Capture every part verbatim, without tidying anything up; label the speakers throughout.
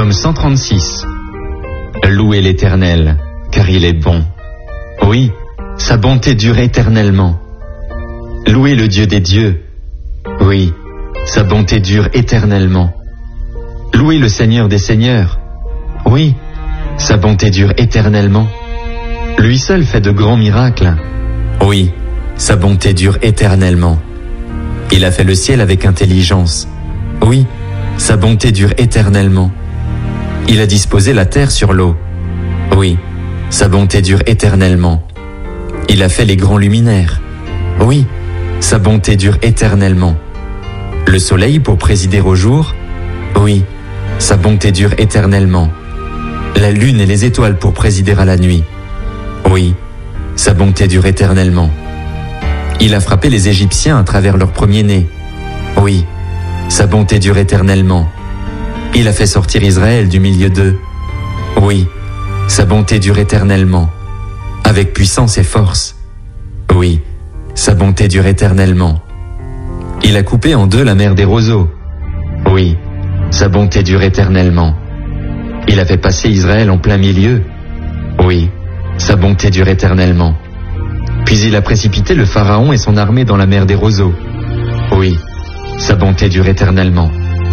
Speaker 1: Psaume cent trente-six. Louez l'Éternel, car il est bon. Oui, sa bonté dure éternellement. Louez le Dieu des dieux. Oui, sa bonté dure éternellement. Louez le Seigneur des seigneurs. Oui, sa bonté dure éternellement. Lui seul fait de grands miracles. Oui, sa bonté dure éternellement. Il a fait le ciel avec intelligence. Oui, sa bonté dure éternellement. Il a disposé la terre sur l'eau. Oui, sa bonté dure éternellement. Il a fait les grands luminaires. Oui, sa bonté dure éternellement. Le soleil pour présider au jour. Oui, sa bonté dure éternellement. La lune et les étoiles pour présider à la nuit. Oui, sa bonté dure éternellement. Il a frappé les Égyptiens à travers leur premier-né. Oui, sa bonté dure éternellement. Il a fait sortir Israël du milieu d'eux. Oui, sa bonté dure éternellement. Avec puissance et force. Oui, sa bonté dure éternellement. Il a coupé en deux la mer des roseaux. Oui, sa bonté dure éternellement. Il a fait passer Israël en plein milieu. Oui, sa bonté dure éternellement. Puis il a précipité le Pharaon et son armée dans la mer des roseaux. Oui, sa bonté dure éternellement.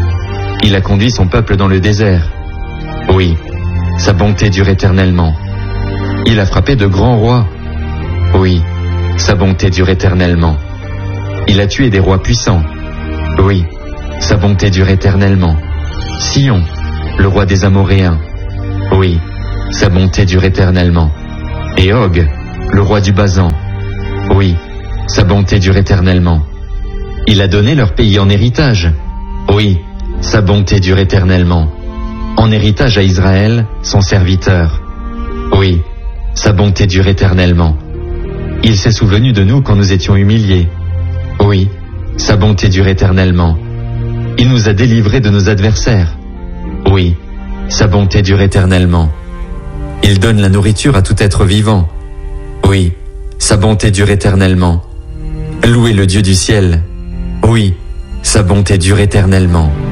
Speaker 1: Il a conduit son peuple dans le désert. Oui, sa bonté dure éternellement. Il a frappé de grands rois. Oui, sa bonté dure éternellement. Il a tué des rois puissants. Oui, sa bonté dure éternellement. Sion, le roi des Amoréens. Oui, sa bonté dure éternellement. Et Og, le roi du Basan. Oui, sa bonté dure éternellement. Il a donné leur pays en héritage. Oui, sa bonté dure éternellement. En héritage à Israël, son serviteur. Oui, sa bonté dure éternellement. Il s'est souvenu de nous quand nous étions humiliés. Oui, sa bonté dure éternellement. Il nous a délivrés de nos adversaires. Oui, sa bonté dure éternellement. Il donne la nourriture à tout être vivant. Oui, sa bonté dure éternellement. Louez le Dieu du ciel. Oui, sa bonté dure éternellement.